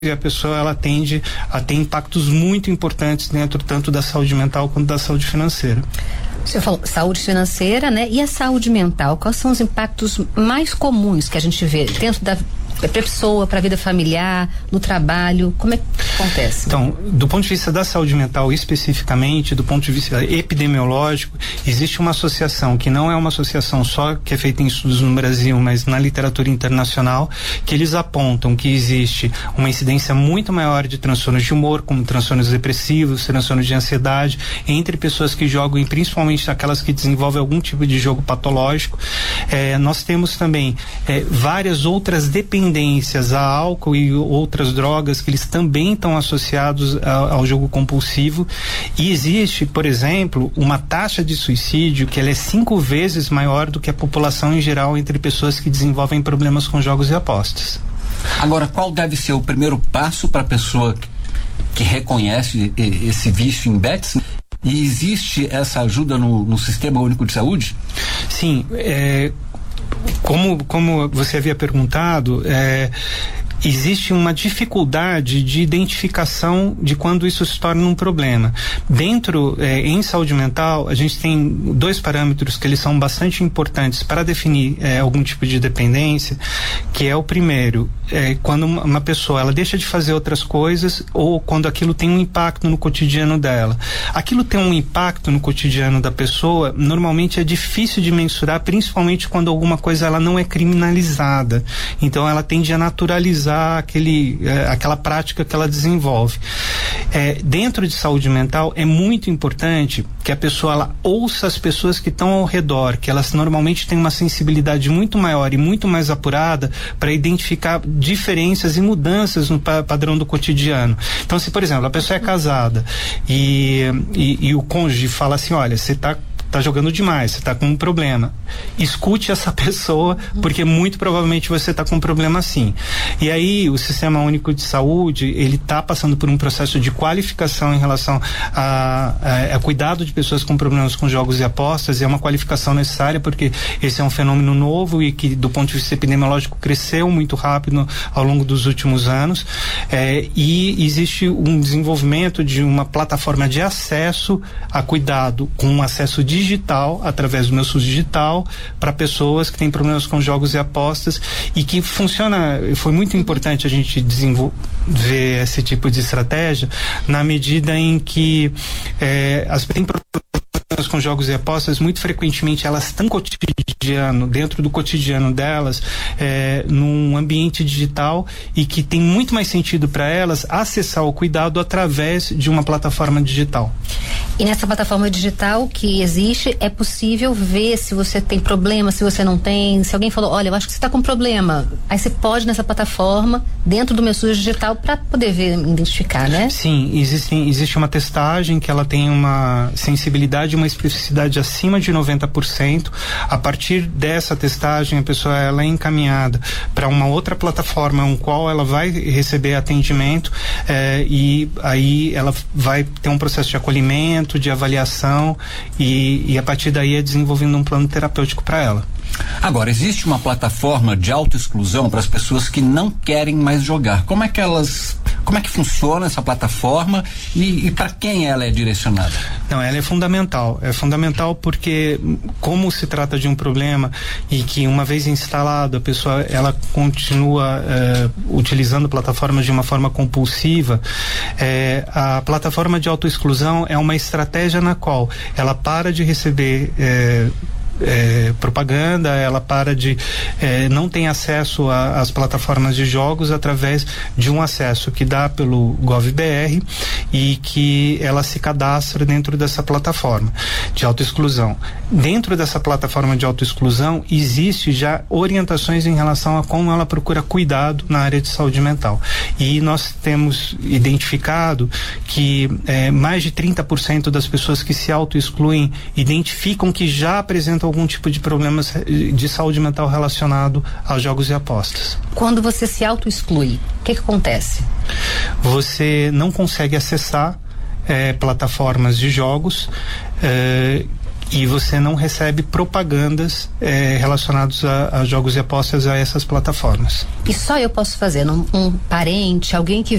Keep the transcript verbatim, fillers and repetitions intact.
e a pessoa ela tende a ter impactos muito importantes dentro tanto da saúde mental quanto da saúde financeira. Você falou saúde financeira, né? E a saúde mental, quais são os impactos mais comuns que a gente vê dentro da para a pessoa, para a vida familiar, no trabalho, como é que acontece? Então, do ponto de vista da saúde mental especificamente, do ponto de vista epidemiológico, existe uma associação que não é uma associação só que é feita em estudos no Brasil, mas na literatura internacional, que eles apontam que existe uma incidência muito maior de transtornos de humor, como transtornos depressivos, transtornos de ansiedade, entre pessoas que jogam e principalmente aquelas que desenvolvem algum tipo de jogo patológico. É, nós temos também é, várias outras dependências tendências a álcool e outras drogas que eles também estão associados a, ao jogo compulsivo, e existe, por exemplo, uma taxa de suicídio que ela é cinco vezes maior do que a população em geral entre pessoas que desenvolvem problemas com jogos e apostas. Agora, qual deve ser o primeiro passo para a pessoa que reconhece esse vício em bets? E existe essa ajuda no, no Sistema Único de Saúde? Sim, é Como, como você havia perguntado, é, existe uma dificuldade de identificação de quando isso se torna um problema. Dentro, é, em saúde mental, a gente tem dois parâmetros que eles são bastante importantes para definir é, algum tipo de dependência, que é o primeiro, é, quando uma, uma pessoa ela deixa de fazer outras coisas ou quando aquilo tem um impacto no cotidiano dela. Aquilo tem um impacto no cotidiano da pessoa, normalmente é difícil de mensurar, principalmente quando alguma coisa ela não é criminalizada. Então ela tende a naturalizar aquele, é, aquela prática que ela desenvolve. É, dentro de saúde mental é muito importante que a pessoa ela ouça as pessoas que estão ao redor, que elas normalmente têm uma sensibilidade muito maior e muito mais apurada para identificar diferenças e mudanças no pa- padrão do cotidiano. Então, se por exemplo a pessoa é casada e, e, e o cônjuge fala assim, olha, você está tá jogando demais, você tá com um problema. Escute essa pessoa, porque muito provavelmente você tá com um problema sim. E aí, o Sistema Único de Saúde, ele tá passando por um processo de qualificação em relação a, a, a cuidado de pessoas com problemas com jogos e apostas, e é uma qualificação necessária, porque esse é um fenômeno novo e que, do ponto de vista epidemiológico, cresceu muito rápido ao longo dos últimos anos, é, e existe um desenvolvimento de uma plataforma de acesso a cuidado, com um acesso digital digital, através do meu SUS digital, para pessoas que têm problemas com jogos e apostas, e que funciona. Foi muito importante a gente desenvolver esse tipo de estratégia na medida em que é, as tem problemas com jogos e apostas, muito frequentemente elas estão cotidiano, dentro do cotidiano delas, é, num ambiente digital, e que tem muito mais sentido para elas acessar o cuidado através de uma plataforma digital. E nessa plataforma digital que existe, é possível ver se você tem problema, se você não tem, se alguém falou, olha, eu acho que você está com problema, aí você pode nessa plataforma, dentro do meu SUS digital, para poder ver, identificar, né? Sim, existe, existe uma testagem que ela tem uma sensibilidade e uma especificidade acima de noventa por cento. A partir dessa testagem, a pessoa ela é encaminhada para uma outra plataforma, um qual ela vai receber atendimento, eh, e aí ela vai ter um processo de acolhimento, de avaliação, e, e a partir daí é desenvolvendo um plano terapêutico para ela. Agora, existe uma plataforma de autoexclusão para as pessoas que não querem mais jogar. Como é que elas, como é que funciona essa plataforma e, e para quem ela é direcionada? Não, ela é fundamental. É fundamental porque, como se trata de um problema e que uma vez instalado a pessoa ela continua eh, utilizando plataformas de uma forma compulsiva, eh, a plataforma de autoexclusão é uma estratégia na qual ela para de receber eh, É, propaganda, ela para de é, não tem acesso às plataformas de jogos através de um acesso que dá pelo GovBR, e que ela se cadastra dentro dessa plataforma de autoexclusão. Dentro dessa plataforma de autoexclusão existe já orientações em relação a como ela procura cuidado na área de saúde mental, e nós temos identificado que é, mais de trinta por cento das pessoas que se autoexcluem identificam que já apresentam algum tipo de problemas de saúde mental relacionado aos jogos e apostas. Quando você se auto-exclui, o que que acontece? Você não consegue acessar é, plataformas de jogos, é, e você não recebe propagandas é, relacionadas a, a jogos e apostas a essas plataformas. E só eu posso fazer, um, um parente, alguém que